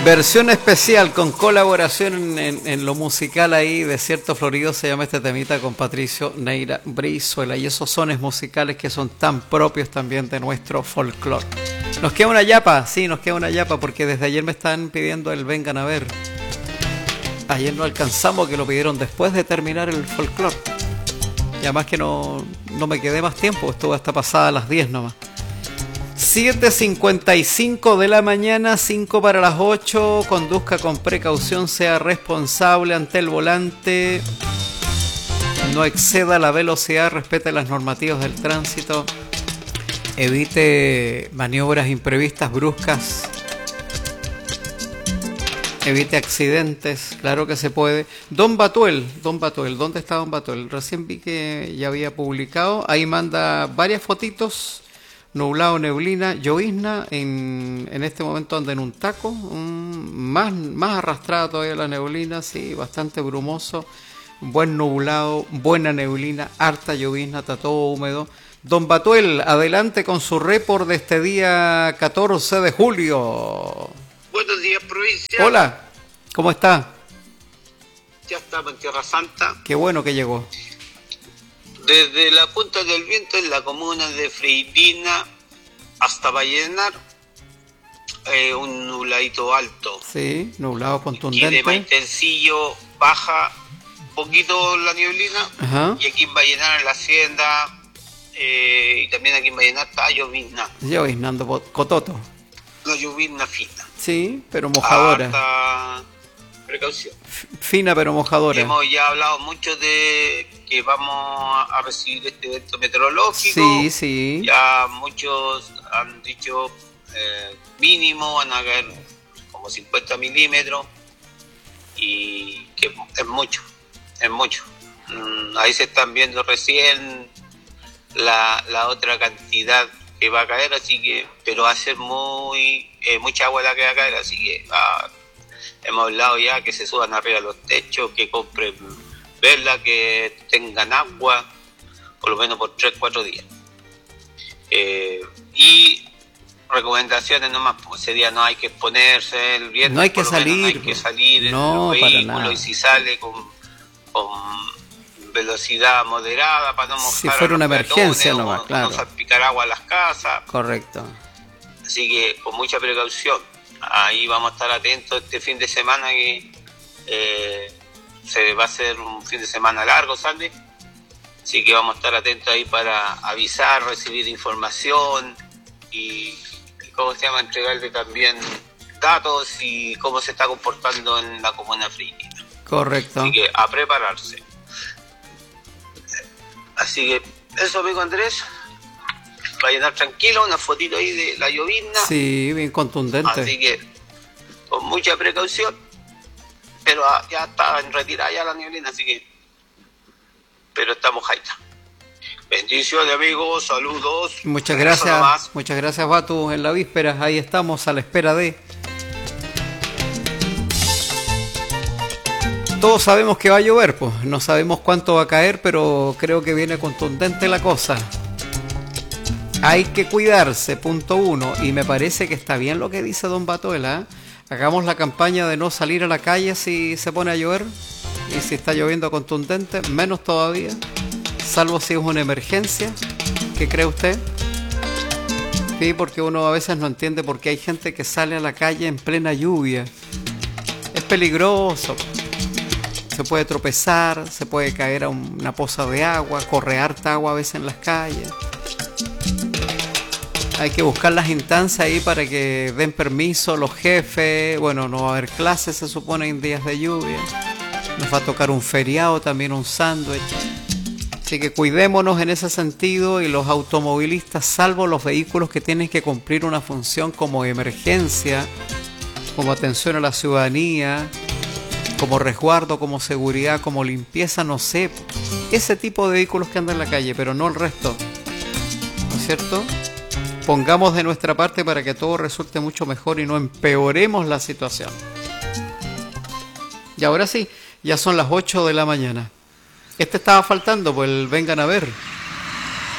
Versión especial con colaboración en lo musical ahí, Desierto Florido se llama este temita con Patricio Neira Brizuela, y esos sones musicales que son tan propios también de nuestro folclore. Nos queda una yapa, sí, nos queda una yapa, porque desde ayer me están pidiendo el vengan a ver. Ayer no alcanzamos, que lo pidieron después de terminar el folclore. Y además que no me quedé más tiempo, estuvo hasta pasada las 10 nomás. 7:55 de la mañana, 5 para las 8. Conduzca con precaución, sea responsable ante el volante. No exceda la velocidad, respete las normativas del tránsito. Evite maniobras imprevistas, bruscas. Evite accidentes, claro que se puede. Don Batuel, ¿dónde está Don Batuel? Recién vi que ya había publicado. Ahí manda varias fotitos. Nublado, neblina, llovizna, en este momento anda en un taco, más arrastrada todavía la neblina, sí, bastante brumoso, buen nublado, buena neblina, harta llovizna, está todo húmedo. Don Batuel, adelante con su report de este día 14 de julio. Buenos días, provincia. Hola, ¿cómo está? Ya estamos en Tierra Santa. Qué bueno que llegó. Desde la Punta del Viento, en la comuna de Freirina hasta Vallenar, un nubladito alto. Sí, nublado contundente. Y de Maitencillo baja un poquito la nieblina. Ajá. Y aquí en Vallenar, en la hacienda, y también aquí en Vallenar está llovizna. Lloviznando cototo. La llovizna fina. Sí, pero mojadora. Hasta precaución. Fina pero mojadora. Hemos ya hablado mucho de que vamos a recibir este evento meteorológico. Sí, sí. Ya muchos han dicho mínimo, van a caer como 50 milímetros y que es mucho, es mucho. Ahí se están viendo recién la otra cantidad que va a caer, así que, pero va a ser mucha agua la que va a caer, así que hemos hablado ya que se suban arriba los techos, que compren verla, que tengan agua, por lo menos por 3-4 días. Y recomendaciones nomás, pues ese día no hay que exponerse, el viernes no hay que salir, no hay que salir no, en el vehículo, y si sale con velocidad moderada para no mojar, si fuera una emergencia nomás, claro, no salpicar agua a las casas. Correcto. Así que con mucha precaución. Ahí vamos a estar atentos este fin de semana, que se va a hacer un fin de semana largo, ¿sabes? Así que vamos a estar atentos ahí para avisar, recibir información y ¿cómo se llama? Entregarle también datos y cómo se está comportando en la comuna Freirina. Correcto. Así que a prepararse. Así que eso, amigo Andrés. Va a llenar tranquilo, una fotito ahí de la llovizna. Sí, bien contundente. Así que con mucha precaución, pero ya está en retirada ya la nieblina, así que, pero está mojadita. Bendiciones, amigos, saludos. Muchas gracias, Batu, en la víspera, ahí estamos a la espera de... Todos sabemos que va a llover, pues, no sabemos cuánto va a caer, pero creo que viene contundente la cosa. Hay que cuidarse, punto 1, y me parece que está bien lo que dice Don Batuela. Hagamos la campaña de no salir a la calle si se pone a llover, y si está lloviendo contundente, menos todavía, salvo si es una emergencia. ¿Qué cree usted? Sí, porque uno a veces no entiende por qué hay gente que sale a la calle en plena lluvia. Es peligroso. Se puede tropezar, se puede caer a una poza de agua, corre harta agua a veces en las calles. Hay que buscar las instancias ahí para que den permiso los jefes. Bueno, no va a haber clases, se supone, en días de lluvia. Nos va a tocar un feriado, también un sándwich. Así que cuidémonos en ese sentido, y los automovilistas, salvo los vehículos que tienen que cumplir una función como emergencia, como atención a la ciudadanía, como resguardo, como seguridad, como limpieza, no sé. Ese tipo de vehículos que andan en la calle, pero no el resto. ¿No es cierto? Pongamos de nuestra parte para que todo resulte mucho mejor y no empeoremos la situación. Y ahora sí, ya son las 8 de la mañana. Este estaba faltando, pues el vengan a ver.